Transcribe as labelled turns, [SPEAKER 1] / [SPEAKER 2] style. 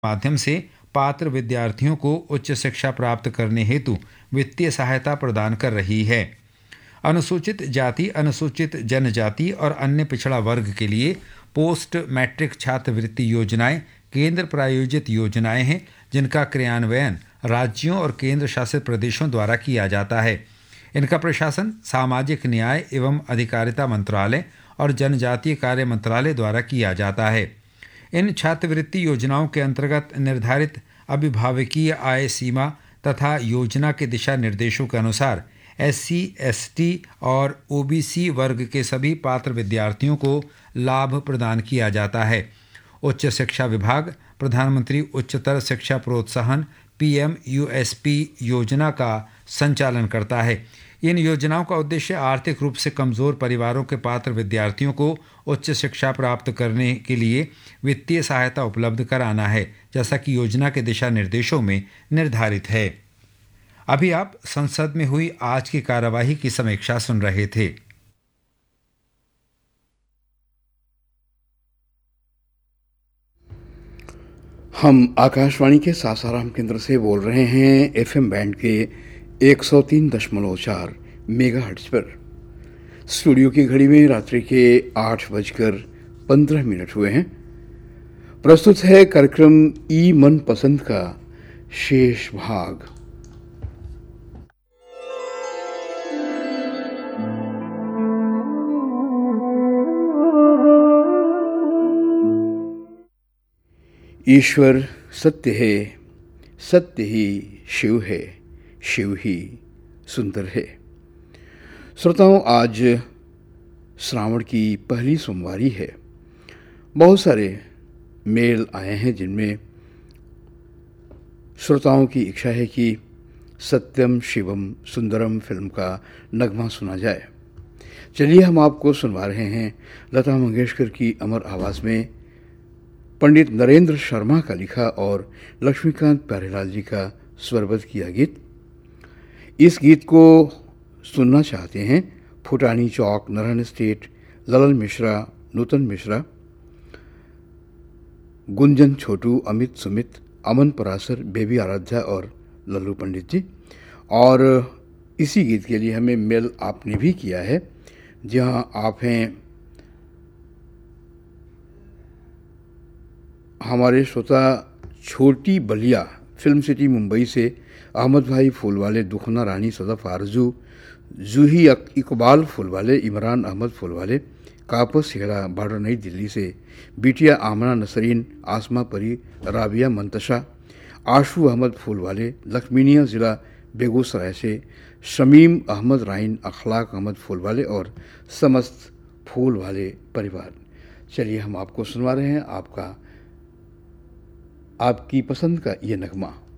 [SPEAKER 1] माध्यम से पात्र विद्यार्थियों को उच्च शिक्षा प्राप्त करने हेतु वित्तीय सहायता प्रदान कर रही है। अनुसूचित जाति, अनुसूचित जनजाति और अन्य पिछड़ा वर्ग के लिए पोस्ट मैट्रिक छात्रवृत्ति योजनाएं केंद्र प्रायोजित योजनाएं हैं, जिनका क्रियान्वयन राज्यों और केंद्र शासित प्रदेशों द्वारा किया जाता है। इनका प्रशासन सामाजिक न्याय एवं अधिकारिता मंत्रालय और जनजातीय कार्य मंत्रालय द्वारा किया जाता है। इन छात्रवृत्ति योजनाओं के अंतर्गत निर्धारित अभिभावकीय आय सीमा तथा योजना के दिशा निर्देशों के अनुसार SC, ST और OBC वर्ग के सभी पात्र विद्यार्थियों को लाभ प्रदान किया जाता है। उच्च शिक्षा विभाग प्रधानमंत्री उच्चतर शिक्षा प्रोत्साहन PMUSP योजना का संचालन करता है। इन योजनाओं का उद्देश्य आर्थिक रूप से कमज़ोर परिवारों के पात्र विद्यार्थियों को उच्च शिक्षा प्राप्त करने के लिए वित्तीय सहायता उपलब्ध कराना है, जैसा कि योजना के दिशा निर्देशों में निर्धारित है। अभी आप संसद में हुई आज की कार्यवाही की समीक्षा सुन रहे थे।
[SPEAKER 2] हम आकाशवाणी के सासाराम केंद्र से बोल रहे हैं FM बैंड के 103.4 मेगाहर्ट्ज पर। स्टूडियो की घड़ी में रात्रि के 8:15 हुए हैं। प्रस्तुत है कार्यक्रम ई मन पसंद का शेष भाग। ईश्वर सत्य है, सत्य ही शिव है, शिव ही सुंदर है। श्रोताओं, आज श्रावण की पहली सोमवारी है। बहुत सारे मेल आए हैं जिनमें श्रोताओं की इच्छा है कि सत्यम शिवम सुंदरम फिल्म का नगमा सुना जाए। चलिए हम आपको सुनवा रहे हैं लता मंगेशकर की अमर आवाज़ में पंडित नरेंद्र शर्मा का लिखा और लक्ष्मीकांत प्यारेलाल जी का स्वरबद्ध किया गीत। इस गीत को सुनना चाहते हैं फुटानी चौक, नारायण स्टेट, ललन मिश्रा, नूतन मिश्रा, गुंजन छोटू, अमित सुमित, अमन परासर, बेबी आराध्या और लल्लू पंडित जी। और इसी गीत के लिए हमें मेल आपने भी किया है, जहां आप हैं हमारे श्रोता छोटी बलिया फिल्म सिटी मुंबई से अहमद भाई फूलवाले, दुखना रानी सदफ आरजू, जूही इकबाल फूलवाले, इमरान अहमद फूलवाले, कापस हेड़ा बाडर नई दिल्ली से, बिटिया आमना नसरीन, आसमा परी, राबिया मंतशा, आशू अहमद फूलवाले, लखमीनिया ज़िला बेगूसराय से शमीम अहमद राइन, अखलाक अहमद फूलवाले और समस्त फूलवाले परिवार। चलिए हम आपको सुनवा रहे हैं आपकी पसंद का ये नगमा।